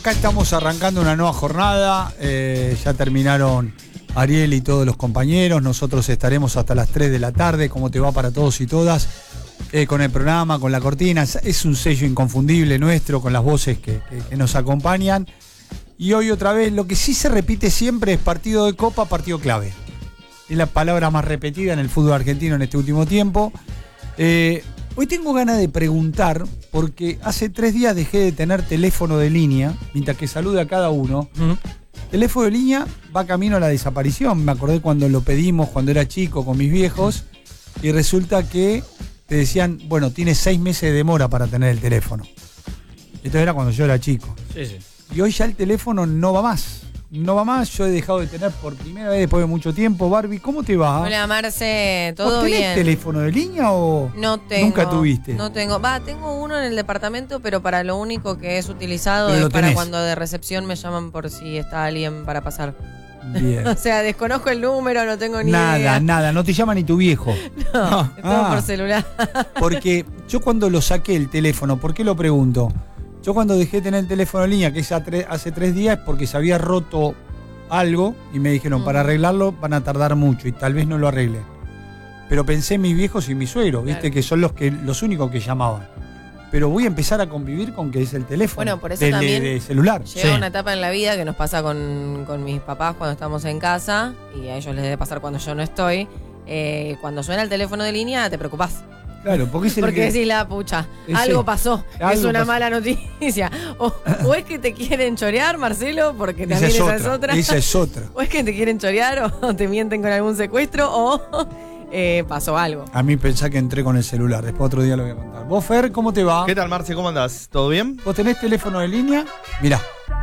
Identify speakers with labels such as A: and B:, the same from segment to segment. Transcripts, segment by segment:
A: Acá estamos arrancando una nueva jornada, ya terminaron Ariel y todos los compañeros, nosotros estaremos hasta las 3 de la tarde, como te va para todos y todas, con el programa, con la cortina, es un sello inconfundible nuestro, con las voces que nos acompañan, y hoy otra vez, lo que sí se repite siempre es partido de Copa, partido clave, es la palabra más repetida en el fútbol argentino en este último tiempo. Hoy tengo ganas de preguntar, porque hace 3 días dejé de tener teléfono de línea, mientras que salude a cada uno. Teléfono de línea va camino a la desaparición. Me acordé cuando lo pedimos, cuando era chico, con mis viejos, y resulta que te decían, bueno, tienes 6 meses de demora para tener el teléfono. Esto era cuando yo era chico.
B: Sí, sí.
A: Y hoy ya el teléfono no va más. No va más, yo he dejado de tener por primera vez después de mucho tiempo. Barbie, ¿cómo te va?
C: Hola Marce, ¿todo
A: ¿Vos tenés
C: bien?
A: teléfono de línea o
C: No tengo.
A: nunca tuviste?
C: No tengo. Tengo uno en el departamento, pero para lo único que es utilizado
A: Pero
C: es
A: lo
C: para
A: tenés.
C: cuando de recepción me llaman por si está alguien para pasar.
A: Bien.
C: O sea, desconozco el número, no tengo ni idea.
A: Nada, no te llama ni tu viejo.
C: No, es todo
A: Ah.
C: por celular.
A: Porque yo cuando lo saqué el teléfono, ¿por qué lo pregunto? Yo cuando dejé de tener el teléfono en línea, que es hace 3 días, es porque se había roto algo y me dijeron, para arreglarlo van a tardar mucho y tal vez no lo arreglen. Pero pensé en mis viejos y mi suegro, ¿viste?
C: Claro.
A: Que son los únicos que llamaban. Pero voy a empezar a convivir con que es el teléfono.
C: Bueno, por eso
A: de
C: también
A: celular.
C: Llega una etapa en la vida que nos pasa con mis papás cuando estamos en casa, y a ellos les debe pasar cuando yo no estoy. Cuando suena el teléfono de línea te preocupás.
A: Claro, porque es el
C: Porque
A: que-
C: decís la pucha,
A: Ese-
C: algo pasó, es
A: algo
C: una
A: pasó.
C: mala noticia. O es que te quieren chorear, Marcelo, porque
A: esa
C: también
A: es
C: esa es otra.
A: Esa es otra.
C: O es que te quieren chorear, o te mienten con algún secuestro, o pasó algo.
A: A mí pensá que entré con el celular, después otro día lo voy a contar. ¿Vos, Fer, cómo te va?
D: ¿Qué tal, Marce? ¿Cómo andás? ¿Todo bien?
A: ¿Vos tenés teléfono de línea? Mirá.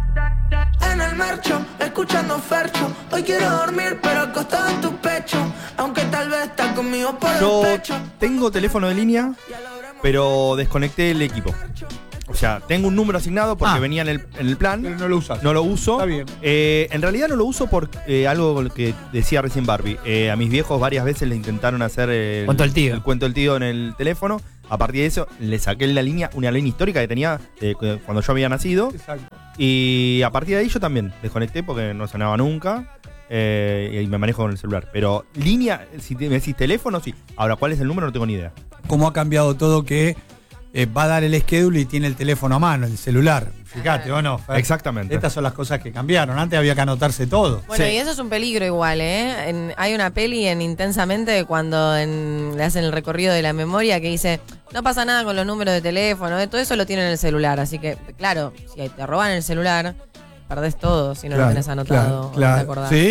E: En el marcho, escuchando Fercho. Hoy quiero dormir, pero acostado en tu pecho. Aunque tal vez estás conmigo por
D: Yo
E: el pecho.
D: tengo teléfono de línea, pero desconecté el equipo. O sea, tengo un número asignado porque venía en el plan.
A: Pero no lo usás.
D: No lo uso.
A: Está bien.
D: En realidad no lo uso por algo que decía recién Barbie. A mis viejos varias veces le intentaron hacer
B: Cuento del tío.
D: el cuento del tío en el teléfono. A partir de eso le saqué una línea histórica que tenía cuando yo había nacido.
A: Exacto.
D: Y a partir de ahí yo también desconecté porque no sonaba nunca. Y me manejo con el celular. Pero línea, si me decís teléfono, sí. Ahora, ¿cuál es el número? No tengo ni idea.
A: Cómo ha cambiado todo que va a dar el schedule y tiene el teléfono a mano, el celular. Fíjate, ¿o no, Fer?
D: Exactamente.
A: Estas son las cosas que cambiaron. Antes había que anotarse todo.
C: Bueno,
D: Sí.
C: y eso es un peligro igual, ¿eh? Hay una peli en Intensamente cuando le hacen el recorrido de la memoria que dice, no pasa nada con los números de teléfono, todo eso lo tienen en el celular. Así que, claro, si te roban el celular, perdés todo si no lo tenés anotado o no te acordás.
A: Sí.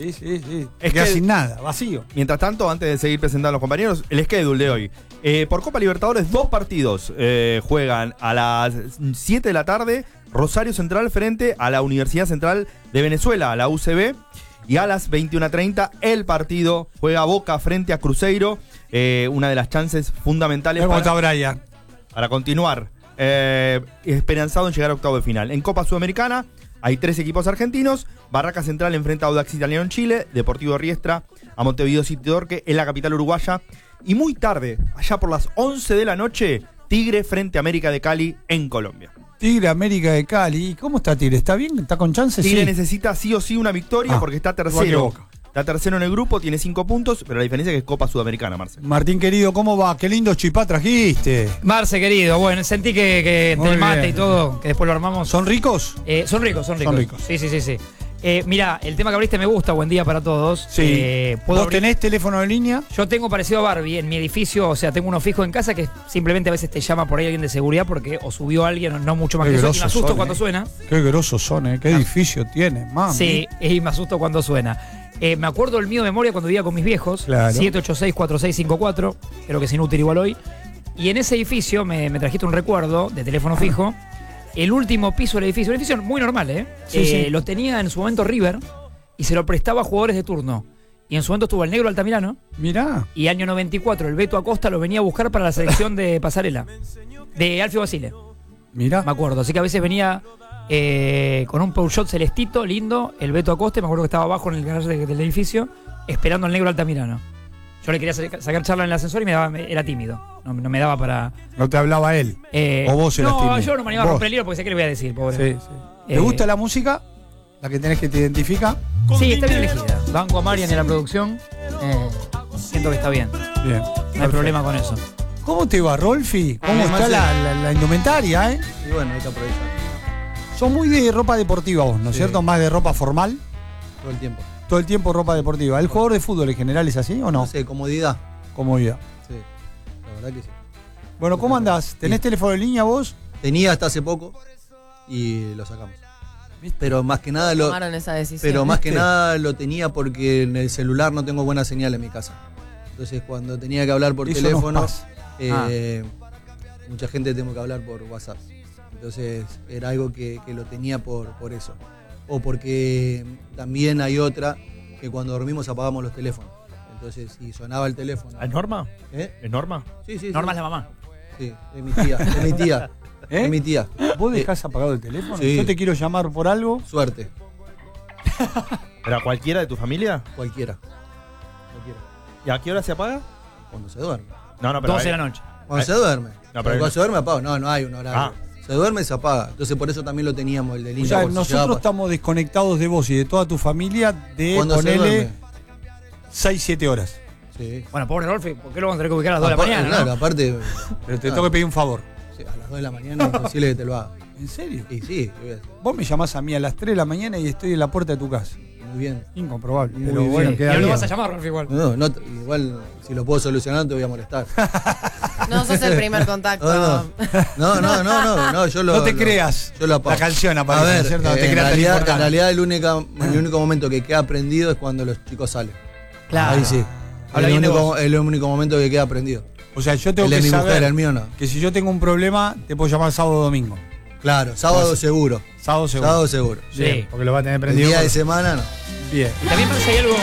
A: Te quedás
D: que-
A: sin nada, vacío.
D: Mientras tanto, antes de seguir presentando a los compañeros, el schedule de hoy. Por Copa Libertadores, 2 partidos juegan a las 7 de la tarde. Rosario Central frente a la Universidad Central de Venezuela, a la UCB. Y a las 21:30 el partido juega Boca frente a Cruzeiro. Una de las chances fundamentales
A: ¿Cómo está
D: para,
A: Brian?
D: para continuar esperanzado en llegar a octavo de final. En Copa Sudamericana hay 3 equipos argentinos. Barraca Central enfrenta a Audax Italiano en Chile. Deportivo Riestra a Montevideo City Torque en la capital uruguaya. Y muy tarde, allá por las 11 de la noche, Tigre frente a América de Cali en Colombia.
A: Tigre América de Cali. ¿Y cómo está Tigre? ¿Está bien? ¿Está con chances?
D: Tigre
A: Sí.
D: necesita sí o sí una victoria porque está
A: igual que
D: tercero.
A: Boca.
D: Está tercero en el grupo, tiene 5 puntos, pero la diferencia es que es Copa Sudamericana, Marcel.
A: Martín querido, ¿cómo va? Qué lindo chipá trajiste.
B: Marce, querido, bueno, sentí que
A: Muy
B: entre el mate
A: bien.
B: y todo, que después lo armamos.
A: ¿Son ricos?
B: Son ricos.
A: Son ricos.
B: Sí. Mirá, el tema que abriste me gusta, buen día para todos.
A: Sí.
B: ¿puedo
A: ¿Vos
B: abrir?
A: tenés teléfono de línea?
B: Yo tengo parecido a Barbie en mi edificio, o sea, tengo uno fijo en casa que simplemente a veces te llama por ahí alguien de seguridad porque o subió alguien o no mucho más
A: Qué
B: que eso. Y me
A: grosos
B: asusto
A: son,
B: cuando
A: eh.
B: suena.
A: Qué grosos son, ¿eh? Qué edificio tienen, mami.
B: Sí, y me asusto cuando suena. Me acuerdo el mío de memoria cuando vivía con mis viejos,
A: Claro.
B: 786-4654, creo que es inútil igual hoy. Y en ese edificio me trajiste un recuerdo de teléfono fijo. El último piso del edificio, un edificio muy normal, ¿eh?
A: Sí.
B: Lo tenía en su momento River y se lo prestaba a jugadores de turno. Y en su momento estuvo el Negro Altamirano
A: Mirá.
B: y año 94 el Beto Acosta lo venía a buscar para la selección de Pasarela, de Alfio Basile,
A: Mirá.
B: me acuerdo. Así que a veces venía con un Peugeot celestito, lindo, el Beto Acosta, me acuerdo que estaba abajo en el garaje del edificio, esperando al Negro Altamirano. Yo le quería sacar charla en el ascensor y era tímido. No me daba para.
A: No te hablaba él. O vos eras tímido.
B: No, yo no me animaba a
A: Vos.
B: romper el libro porque sé qué le voy a decir, pobre.
A: Sí. ¿Te gusta la música? ¿La que tenés que te identifica?
B: Sí, está bien elegida. Banco a Marian en la producción. Siento que está bien.
A: Bien.
B: No hay problema con eso.
A: ¿Cómo te va, Rolfi? ¿Cómo
F: Bien,
A: está
F: Marce.
A: la indumentaria,
F: Y bueno, hay que aprovechar
A: Sos muy de ropa deportiva vos, ¿no es
F: Sí.
A: cierto? Más de ropa formal.
F: todo el tiempo.
A: Todo el tiempo ropa deportiva. ¿El jugador de fútbol en general es así o no?
F: No sé, comodidad.
A: Comodidad.
F: Sí, la verdad que sí.
A: Bueno, ¿cómo andás? ¿Tenés
F: Bien.
A: teléfono en línea vos?
F: Tenía hasta hace poco y lo sacamos. Pero más que nada
C: Tomaron esa decisión.
F: pero más que
A: ¿Viste?
F: nada lo tenía porque en el celular no tengo buena señal en mi casa. Entonces cuando tenía que hablar por
A: Eso nos
F: teléfono,
A: pasa.
F: mucha gente tengo que hablar por WhatsApp. Entonces era algo que lo tenía por eso. O porque también hay otra que cuando dormimos apagamos los teléfonos. Entonces si sonaba el teléfono.
D: ¿Es Norma?
F: ¿Eh?
D: ¿Es Norma?
F: Sí, sí,
B: Norma es
F: sí.
B: la mamá.
F: Sí, es mi tía, es mi tía.
A: ¿Eh?
F: Es mi tía.
A: ¿Vos dejás apagado el teléfono?
F: Sí.
A: Yo te quiero llamar por algo.
F: Suerte,
D: ¿Pero a cualquiera de tu familia?
F: cualquiera. Cualquiera.
D: ¿Y a qué hora se apaga?
F: Cuando se duerme.
D: No, pero
B: 12 de la noche.
F: Cuando se duerme.
D: pero
F: Cuando
D: no-
F: se duerme apago. No hay un horario.
D: Ah.
F: Se duerme y se apaga. Entonces por eso también lo teníamos, el de
A: O
F: línea.
A: sea,
F: por si
A: nosotros
F: llegaba
A: estamos desconectados de vos y de toda tu familia de
F: cuando se
A: ponerle
F: duerme.
A: 6-7 horas.
F: Sí.
B: Bueno, pobre Rolfi, ¿por qué lo vamos a tener que ubicar a las 2 de la
F: Aparte,
B: mañana?
F: claro,
B: ¿no?
F: aparte.
A: Pero te
F: Ah.
A: tengo que pedir un favor.
F: Sí, a las 2 de la mañana es imposible que te lo haga.
A: ¿En serio?
F: Y sí, ¿qué voy a hacer?
A: Vos me llamás a mí a las 3 de la mañana y estoy en la puerta de tu casa.
F: Muy bien.
A: Incomprobable.
F: Muy
A: Pero
F: bien.
A: bueno,
B: Y
A: queda
B: no lo
A: bien.
B: vas a llamar, Rolfi, igual.
F: No, igual si lo puedo solucionar te voy a molestar.
C: No sos el primer contacto.
F: No, yo lo.
A: No te creas.
F: Yo lo apago.
A: La canción aparece,
F: A ver,
A: ¿no es cierto? No te
F: en
A: creas tan
F: realidad,
A: importante.
F: el único momento que queda prendido es cuando los chicos salen.
B: Claro.
F: Ahí sí.
A: Habla
F: Es
A: bien de vos.
F: el único momento que queda prendido.
A: O sea, yo tengo
F: El de
A: que
F: mi
A: saber
F: mujer, el mío no.
A: que si yo tengo un problema, te puedo llamar sábado o domingo.
F: Claro, sábado seguro.
A: Sábado seguro.
F: Sábado seguro.
B: Sí.
A: Bien, porque lo va a tener
F: El
A: prendido.
F: día de semana no.
A: Bien.
B: Y también pasa que hay algo.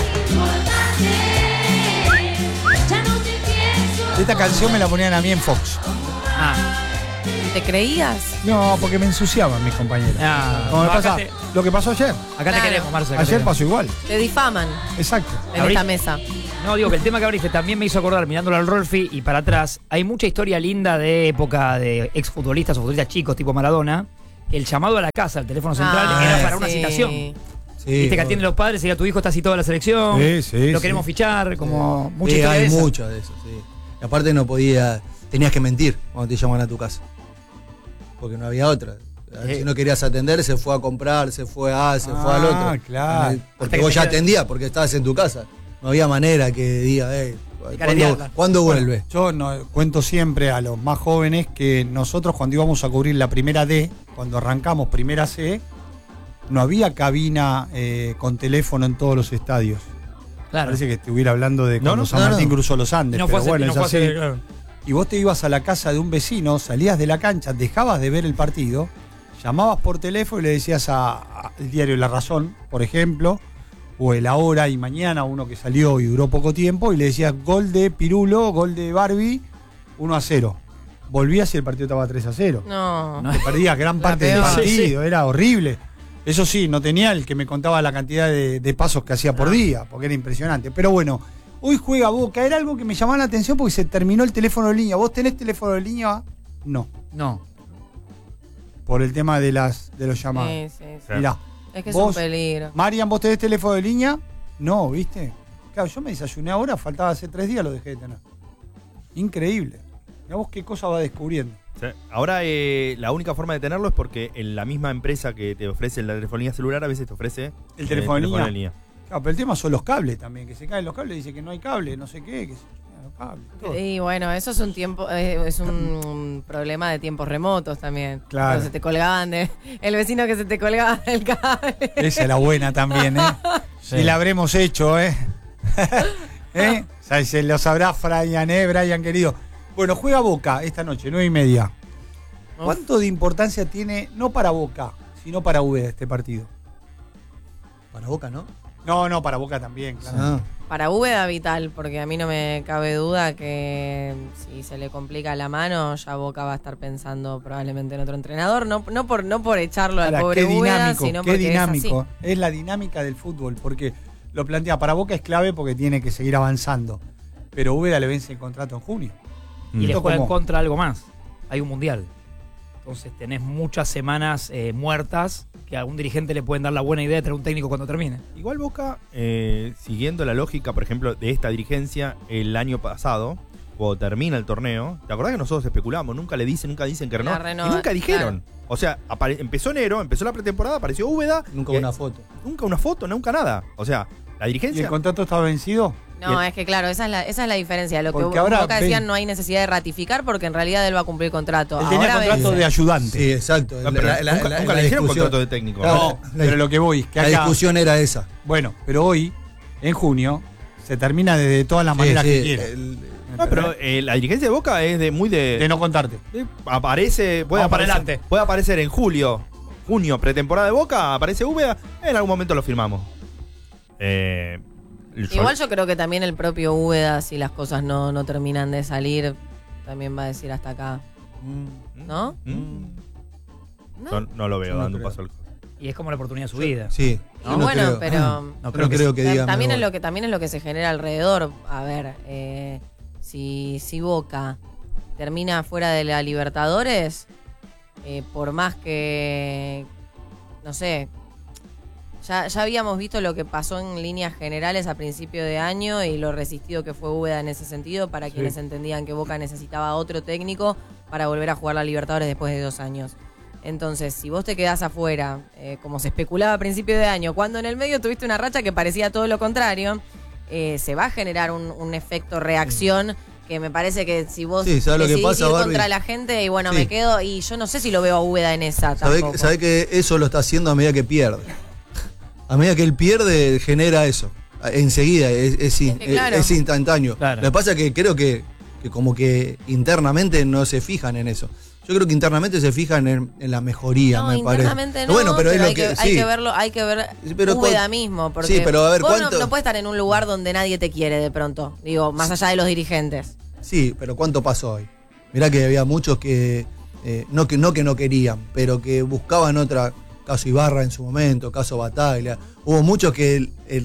A: Esta canción me la ponían a mí en Fox.
B: Ah,
C: ¿Te creías?
A: No, porque me ensuciaban mis compañeros.
B: Ah,
A: Como me
B: no, acá
A: pasa, lo que pasó ayer.
B: acá
C: Claro.
B: te queremos, Marce. acá te
A: Ayer
B: queremos.
A: pasó igual.
C: Te difaman
A: Exacto.
C: en
B: Ahorita-
C: esta mesa.
B: No, digo que el tema que abriste también me hizo acordar, mirándolo al Rolfi y para atrás, hay mucha historia linda de época de exfutbolistas o futbolistas chicos tipo Maradona. El llamado a la casa, al teléfono central,
C: Ah,
B: era para una
C: sí.
B: citación.
F: Sí,
B: Viste que atienden los padres y ya tu hijo está citado a la selección.
A: Sí, sí,
B: Lo
A: sí.
B: queremos fichar, como mucha
F: Sí,
B: historia de
F: hay
B: esa.
F: mucho de eso, sí. Y aparte no podía, tenías que mentir cuando te llaman a tu casa. Porque no había otra. Si no querías atender, se fue a comprar, se fue al otro.
A: Ah, claro.
F: Porque
B: Hasta que
F: vos
B: te
F: ya
B: queda-
F: atendías, porque estabas en tu casa. No había manera que diga,
B: caretearla.
F: ¿cuándo vuelve?
A: Yo cuento siempre a los más jóvenes que nosotros cuando íbamos a cubrir la primera D, cuando arrancamos primera C, no había cabina con teléfono en todos los estadios.
B: Claro.
A: Parece que estuviera hablando de cuando
D: no,
A: San
F: no,
A: Martín
F: no.
A: cruzó los
B: Y
A: Andes.
B: no
A: Pero
B: fue hace-
A: bueno,
B: y no
A: es
B: fue hace-
A: así.
B: claro.
A: Y vos te ibas a la casa de un vecino, salías de la cancha, dejabas de ver el partido, llamabas por teléfono y le decías al diario La Razón, por ejemplo, o El Ahora y Mañana, uno que salió y duró poco tiempo, y le decías gol de Pirulo, gol de Barbie, 1-0. Volvías y el partido estaba 3-0.
C: No.
B: No.
A: Te perdías gran
C: La
A: parte del
C: peor.
A: partido, era horrible. Eso sí, no tenía el que me contaba la cantidad de pasos que hacía por día, porque era impresionante. Pero bueno, hoy juega Boca, era algo que me llamaba la atención porque se terminó el teléfono en línea. ¿Vos tenés teléfono en línea? No,
B: No.
A: por el tema de los llamados.
C: Sí, sí, sí.
A: Mirá,
C: Es que es
A: Vos-
C: un peligro.
A: Marian, ¿vos tenés teléfono de línea? No, ¿viste? Claro, yo me desayuné ahora, faltaba hace 3 días, lo dejé de tener. Increíble. Mirá vos qué cosa va descubriendo.
D: Sí. Ahora la única forma de tenerlo es porque en la misma empresa que te ofrece la telefonía celular a veces te ofrece
A: ¿El teléfono en línea?
D: en línea.
A: Claro, pero el tema son los cables también, que se caen los cables, dice que no hay cable, no sé qué, que se caen los cables. todo.
C: Y bueno, eso es un tiempo, es un problema de tiempos remotos también.
A: Claro.
C: Cuando se te colgaban el vecino que se te colgaba del cable.
A: Esa es la buena también, ¿eh? Y la habremos hecho, ¿eh? ¿Eh? O sea, se lo sabrá Brian querido. Bueno, juega Boca esta noche, 9:30. ¿Cuánto de importancia tiene, no para Boca, sino para Úbeda este partido?
F: Para Boca, ¿no?
A: No, para Boca también, claro.
F: Ah.
C: Para Úbeda vital, porque a mí no me cabe duda que si se le complica la mano, ya Boca va a estar pensando probablemente en otro entrenador. No por echarlo al
A: Ahora,
C: pobre
A: qué
C: Úbeda,
A: dinámico,
C: sino
A: qué
C: porque
A: dinámico.
C: es así.
A: Es la dinámica del fútbol, porque lo plantea para Boca es clave porque tiene que seguir avanzando. Pero Úbeda le vence el contrato en junio.
B: Y le
A: ¿Esto
B: juega en
A: cómo?
B: contra algo más. Hay un mundial. Entonces tenés muchas semanas muertas que a algún dirigente le pueden dar la buena idea de traer un técnico cuando termine.
D: Igual Boca, siguiendo la lógica, por ejemplo, de esta dirigencia, el año pasado, cuando termina el torneo, ¿te acordás que nosotros especulamos? Nunca dicen que renovó. Y nunca dijeron. Claro. O sea, empezó enero, empezó la pretemporada, apareció Úbeda.
F: Nunca una foto.
D: Nunca una foto, nunca nada. O sea, la dirigencia...
A: ¿Y el contrato estaba vencido?
C: No, es que claro, esa es la diferencia. Lo
A: porque
C: que
A: ahora
C: Boca decían, no hay necesidad de ratificar porque en realidad él va a cumplir contrato.
A: Él tenía contrato de ayudante.
F: Sí, exacto.
D: No, pero nunca le dijeron contrato de técnico.
A: No, pero lo que voy, que acá,
F: la discusión era esa.
A: Bueno, pero hoy, en junio, se termina de todas las maneras que quiere.
D: No, pero la dirigencia de Boca es de
A: no contarte.
D: Puede aparecer en junio, pretemporada de Boca, aparece Úbeda, en algún momento lo firmamos.
C: Igual yo creo que también el propio Úbeda, si las cosas no terminan de salir, también va a decir hasta acá. ¿No?
D: No lo veo dando un paso al costado.
B: Y es como la oportunidad de su vida.
F: Sí.
C: ¿No? Bueno,
F: creo.
C: pero
F: no creo que diga.
C: También es lo que se genera alrededor. A ver, si Boca termina fuera de la Libertadores, por más que, no sé, ya habíamos visto lo que pasó en líneas generales a principio de año y lo resistido que fue Úbeda en ese sentido para quienes entendían que Boca necesitaba otro técnico para volver a jugar la Libertadores después de 2 años. Entonces, si vos te quedás afuera, como se especulaba a principio de año, cuando en el medio tuviste una racha que parecía todo lo contrario, se va a generar un efecto reacción que me parece que si vos decidís ir contra la gente y bueno, me quedo, y yo no sé si lo veo a Úbeda en esa tampoco.
F: ¿Sabés que eso lo está haciendo a medida que pierde? A medida que él pierde, genera eso. Enseguida, es instantáneo. Claro. Lo que pasa es que creo que como que internamente no se fijan en eso. Yo creo que internamente se fijan en la mejoría, me parece.
C: Internamente no, bueno, pero hay que ver Úbeda mismo. Porque
F: sí, pero a ver,
C: vos no puedes estar en un lugar donde nadie te quiere de pronto. Digo, más allá de los dirigentes.
F: Sí, pero ¿cuánto pasó hoy? Mirá que había muchos que no querían, pero que buscaban otra. Caso Ibarra en su momento, caso Bataglia. Hubo muchos que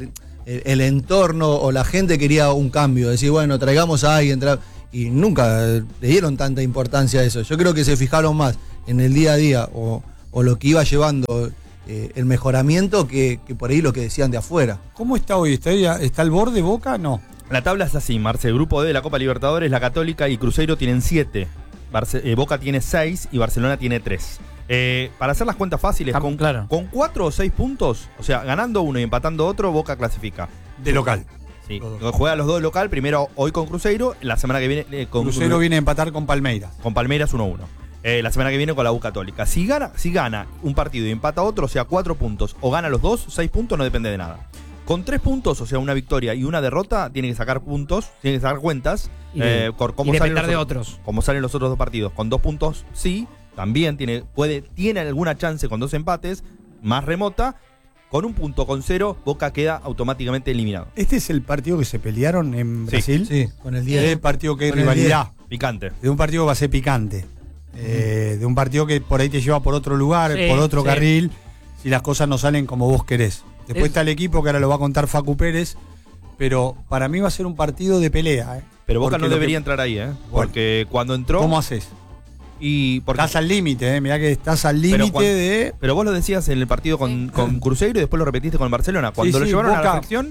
F: el entorno o la gente quería un cambio. Decir, bueno, traigamos a alguien. Y nunca le dieron tanta importancia a eso. Yo creo que se fijaron más en el día a día o lo que iba llevando el mejoramiento que por ahí lo que decían de afuera.
A: ¿Cómo está hoy? ¿Está al borde Boca? No.
D: La tabla es así, Marce. El grupo D de la Copa Libertadores, la Católica y Cruzeiro tienen 7. Boca tiene 6 y Barcelona tiene 3. Para hacer las cuentas fáciles, con 4 o 6 puntos, o sea, ganando uno y empatando otro, Boca clasifica.
A: De local.
D: Sí, juega los dos local, primero hoy con Cruzeiro, la semana que viene con
A: Cruzeiro viene a empatar con Palmeiras.
D: Con Palmeiras 1-1. La semana que viene con la U Católica. Si gana un partido y empata otro, o sea, 4 puntos, o gana los dos, 6 puntos, no depende de nada. Con 3 puntos, o sea, una victoria y una derrota, tiene que sacar puntos, tiene que sacar cuentas.
B: Y depender de otros.
D: Como salen los otros dos partidos. Con 2 puntos, sí, también tiene alguna chance con 2 empates, más remota. Con 1 punto, con 0, Boca queda automáticamente eliminado.
A: ¿Este es el partido que se pelearon en Brasil?
F: Sí, con el 10.
A: Es el partido que hay rivalidad.
D: Picante.
A: De un partido que va a ser picante. De un partido que por ahí te lleva por otro lugar, por otro carril, si las cosas no salen como vos querés. Después está el equipo que ahora lo va a contar Facu Pérez, pero para mí va a ser un partido de pelea.
D: Pero Boca no debería entrar ahí, porque cuando entró...
A: ¿Cómo haces?
D: Porque
A: estás al límite, mirá que estás al límite
D: Pero vos lo decías en el partido con Cruzeiro y después lo repetiste con Barcelona. Cuando lo llevaron
A: Boca,
D: a la selección,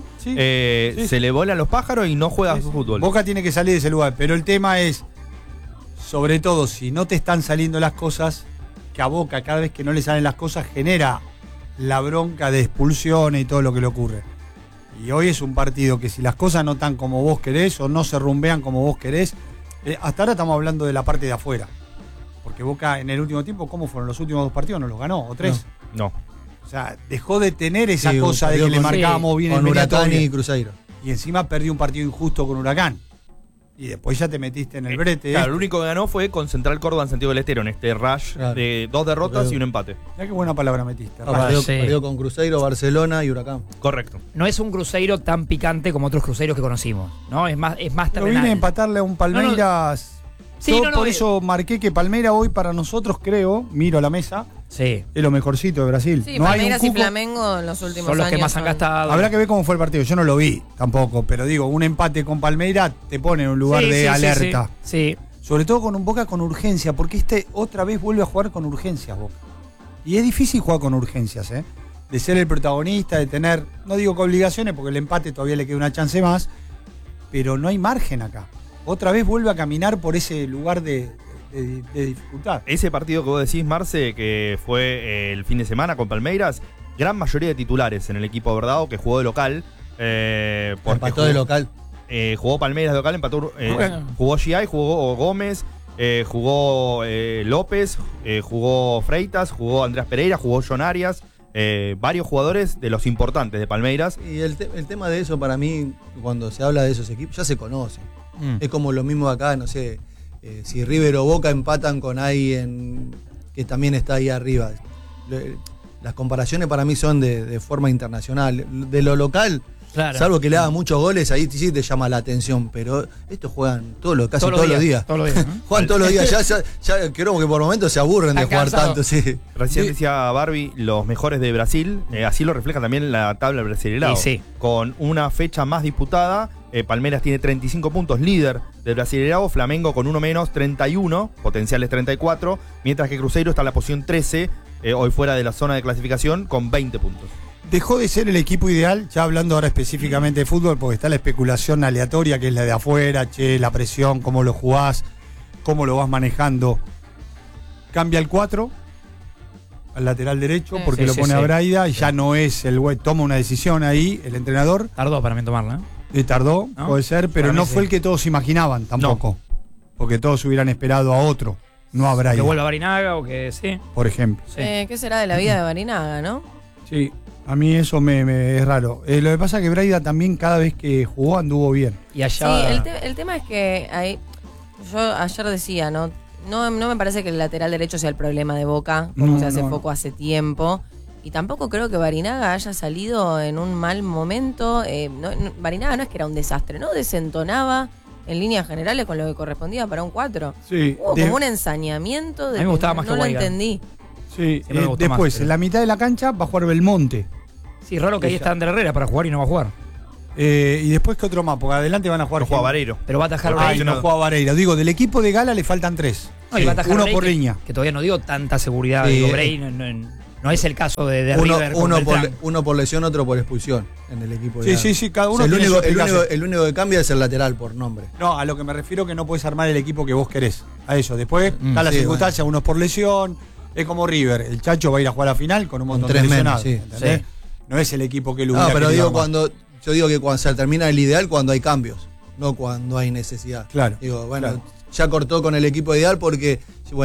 D: se le volan los pájaros y no juega su fútbol.
A: Boca tiene que salir de ese lugar, pero el tema es, sobre todo, si no te están saliendo las cosas, que a Boca cada vez que no le salen las cosas genera la bronca de expulsiones y todo lo que le ocurre. Y hoy es un partido que si las cosas no están como vos querés o no se rumbean como vos querés, hasta ahora estamos hablando de la parte de afuera. Porque Boca en el último tiempo, ¿cómo fueron los últimos 2 partidos? ¿No los ganó? ¿O 3?
D: No.
A: O sea, dejó de tener esa cosa de que le marcábamos bien
F: con Huracán y Cruzeiro.
A: Y encima perdió un partido injusto con Huracán. Y después ya te metiste en el brete.
D: Claro, lo único que ganó fue con Central Córdoba en Santiago del Estero, en este rush de 2 derrotas y un empate.
A: Mirá qué buena palabra metiste.
F: Perdió con Cruzeiro, Barcelona y Huracán.
D: Correcto.
B: No es un Cruzeiro tan picante como otros Cruceiros que conocimos, ¿no? Es más terrenal.
A: Pero vine a empatarle a un Palmeiras... Por eso marqué que Palmeiras hoy para nosotros, creo, miro a la mesa, es lo mejorcito de Brasil.
C: Sí, no Palmeiras y Flamengo en los últimos años
B: son los que más han gastado.
A: Habrá que ver cómo fue el partido. Yo no lo vi tampoco, pero digo, un empate con Palmeiras te pone en un lugar de alerta.
B: Sí.
A: Sobre todo con un Boca con urgencia, porque otra vez vuelve a jugar con urgencias Boca. Y es difícil jugar con urgencias, ¿eh? De ser el protagonista, de tener, no digo que obligaciones, porque el empate todavía le queda una chance más, pero no hay margen acá. Otra vez vuelve a caminar por ese lugar de dificultad.
D: Ese partido que vos decís, Marce, que fue el fin de semana con Palmeiras, gran mayoría de titulares en el equipo verdado que jugó de local.
F: Empató de local.
D: Jugó Palmeiras de local, empató. Jugó Giai, jugó Gómez, jugó López, jugó Freitas, jugó Andrés Pereira, jugó John Arias. Varios jugadores de los importantes de Palmeiras.
F: Y el tema de eso, para mí, cuando se habla de esos equipos, ya se conoce. Es como lo mismo acá, no sé, si River o Boca empatan con alguien que también está ahí arriba. Las comparaciones para mí son de forma internacional. De lo local, claro, salvo que le hagan muchos goles, ahí sí te llama la atención. Pero estos juegan casi todos los días.
B: Todos los días, ¿no?
F: Juegan todos los días. Ya creo que por momentos se aburren de jugar tanto. Sí.
D: Recién decía Barbie, los mejores de Brasil. Así lo refleja también la tabla del Brasileirao.
B: Sí.
D: Con una fecha más disputada, Palmeiras tiene 35 puntos, líder del Brasileirao. Flamengo con uno menos, 31, potenciales 34. Mientras que Cruzeiro está en la posición 13, hoy fuera de la zona de clasificación, con 20 puntos.
A: Dejó de ser el equipo ideal, ya hablando ahora específicamente de fútbol, porque está la especulación aleatoria, que es la de afuera, la presión, cómo lo jugás, cómo lo vas manejando. Cambia el 4 al lateral derecho, porque lo pone a Braida, y ya no es el güey, toma una decisión ahí, el entrenador.
B: Tardó para mí tomarla,
A: tardó, ¿no? Puede ser, pero no fue el que todos imaginaban tampoco. No. Porque todos hubieran esperado a otro, no a Braida.
B: Que vuelva a Barinaga o que sí.
A: Por ejemplo.
C: Sí. ¿Qué será de la vida de Barinaga, no?
A: Sí. A mí eso me es raro. Lo que pasa es que Braida también cada vez que jugó anduvo bien.
B: Y allá...
C: Sí, el tema es que yo ayer decía, no me parece que el lateral derecho sea el problema de Boca, como se hace poco hace tiempo. Y tampoco creo que Barinaga haya salido en un mal momento. Barinaga no es que era un desastre, ¿no? Desentonaba en líneas generales con lo que correspondía para un 4.
A: Sí,
C: hubo como un ensañamiento de
B: a mí me gustaba
C: que
B: más
C: no
B: que
C: lo
B: Guaidó.
C: entendí.
A: Sí, después, en la mitad de la cancha va a jugar Belmonte.
B: Sí, raro que ahí está Ander Herrera para jugar y no va a jugar.
A: Y después, ¿qué otro más? Porque adelante van a jugar.
D: No juega Vareiro.
B: Pero va a atajar
A: no juega Vareiro. Digo, del equipo de Gala le faltan 3.
B: No, y va a atajar
A: uno por línea.
B: Que todavía no dio tanta seguridad. Digo, Bray no es el caso de River.
F: Uno por lesión, otro por expulsión en el equipo de Gala.
A: Sí, cada uno.
F: O sea, el único que cambia es el lateral por nombre.
A: No, a lo que me refiero que no puedes armar el equipo que vos querés. A eso. Después está la circunstancia, uno es por lesión. Es como River. El Chacho va a ir a jugar a la final con un montón de lesionados. Sí. No es el equipo que lo hubiera.
F: No, pero yo digo que cuando se termina el ideal, cuando hay cambios, no cuando hay necesidad.
A: Claro.
F: Digo, ya cortó con el equipo ideal porque,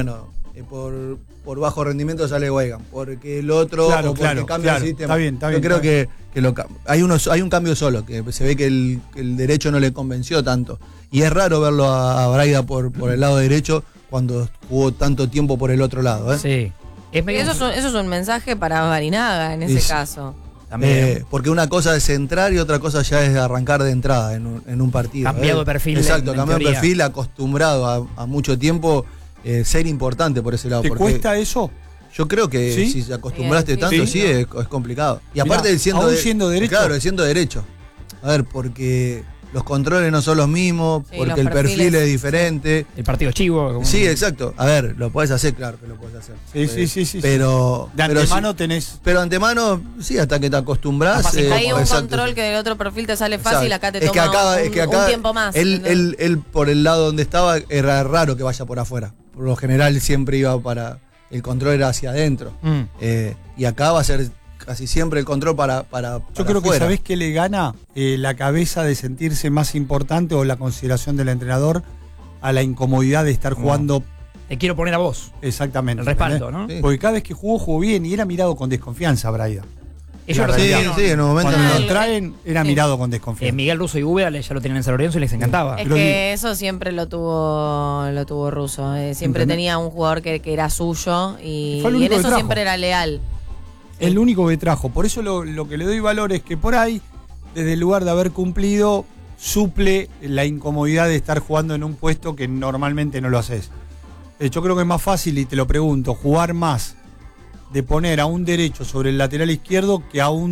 F: por bajo rendimiento sale Weigand, porque el otro cambia el sistema.
A: Está bien.
F: Yo creo que hay un cambio solo, que se ve que el derecho no le convenció tanto. Y es raro verlo a Braida por el lado derecho cuando jugó tanto tiempo por el otro lado.
B: Sí.
C: Eso es un mensaje para Barinaga en ese caso.
F: Porque una cosa es entrar y otra cosa ya es arrancar de entrada en un partido.
B: Cambiado de perfil.
F: Exacto, cambiado de perfil, acostumbrado a mucho tiempo ser importante por ese lado.
A: ¿Te cuesta eso?
F: Yo creo que si te acostumbraste tanto, es complicado. Y aparte siendo derecho. Claro, siendo derecho. A ver, porque los controles no son los mismos, porque el perfil es diferente.
B: El partido chivo.
F: Sí, exacto. A ver, lo podés hacer, claro que lo podés hacer.
A: Sí.
F: Pero
A: de antemano tenés.
F: Pero antemano, sí, hasta que te acostumbras.
C: Hay un control que del otro perfil te sale fácil, acá te toma un tiempo más.
F: Él por el lado donde estaba, era raro que vaya por afuera. Por lo general siempre iba para. El control era hacia adentro. Y acá va a ser casi siempre el control para
A: yo creo
F: afuera.
A: Que ¿sabés qué le gana? La cabeza de sentirse más importante o la consideración del entrenador a la incomodidad de estar jugando.
B: Te quiero poner a vos.
A: Exactamente.
B: El respaldo, ¿no?
A: Sí. Porque cada vez que jugó bien y era mirado con desconfianza, Braida.
F: En un momento
A: cuando lo traen era mirado con desconfianza.
B: Miguel Russo y Úbeda ya lo tenían en San Lorenzo y les encantaba.
C: Es que eso siempre lo tuvo Russo. Siempre tenía un jugador que era suyo y en eso siempre era leal.
A: El único que trajo. Por eso lo que le doy valor es que por ahí, desde el lugar de haber cumplido, suple la incomodidad de estar jugando en un puesto que normalmente no lo haces. Yo creo que es más fácil, y te lo pregunto, jugar más de poner a un derecho sobre el lateral izquierdo que a un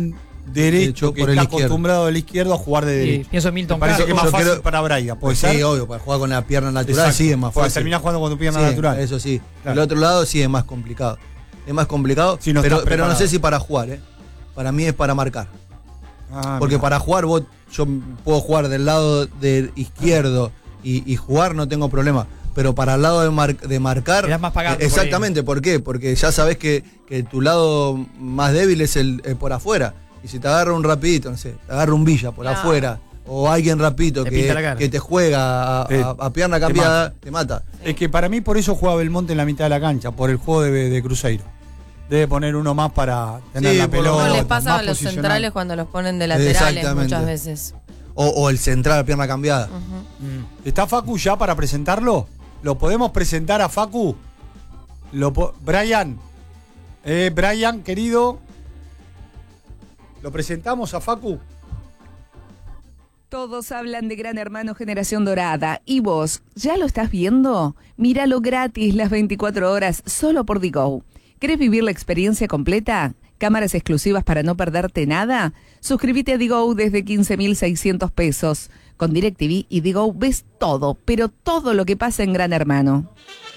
A: derecho que
F: por el
A: está
F: izquierdo.
A: acostumbrado del izquierdo a jugar de
B: Sí,
A: derecho.
B: pienso en
A: Me
B: Milton
A: parece que es más
F: Yo
A: fácil
F: quiero-
A: para Braida, ¿puede
F: Sí,
A: ser?
F: obvio, para jugar con la pierna natural
A: Exacto,
F: sí es más
A: porque
F: fácil.
A: terminás jugando con tu pierna
F: Sí,
A: natural.
F: Eso sí.
A: Claro.
F: El otro lado sí es más complicado. Es más complicado,
A: Si no
F: pero,
A: estás
F: pero no
A: preparado.
F: sé si para jugar, ¿eh? Para mí es para marcar.
A: Ah,
F: Porque
A: mirá.
F: para jugar yo puedo jugar del lado del izquierdo y jugar no tengo problema. Pero para el lado de marcar...
B: Quedás más pagando por ahí.
F: exactamente, ¿por qué? Porque ya sabes que tu lado más débil es el por afuera. Y si te agarra un rapidito, no sé, te agarra un Villa por
C: Claro.
F: afuera, o alguien rapidito
B: Te pinta la
F: que,
B: cara.
F: que te juega a pierna
A: te
F: cambiada, te mata.
A: Es que para mí por eso juega Belmonte en la mitad de la cancha, por el juego de Cruzeiro. Debe poner uno más para tener
F: Sí,
A: la
F: por lo
A: pelota.
C: Como les
F: Otro,
C: pasa
A: más
C: a los
A: posicional.
C: centrales cuando los ponen de laterales
F: Exactamente.
C: muchas veces.
F: O el central, pierna cambiada.
C: Ujú.
A: ¿Está Facu ya para presentarlo? ¿Lo podemos presentar a Facu? Brian. Brian, querido. ¿Lo presentamos a Facu?
G: Todos hablan de Gran Hermano Generación Dorada. ¿Y vos, ya lo estás viendo? Míralo gratis las 24 horas solo por Digo. ¿Querés vivir la experiencia completa? ¿Cámaras exclusivas para no perderte nada? Suscríbete a Digo desde 15.600 pesos. Con DirecTV y Digo ves todo, pero todo lo que pasa en Gran Hermano.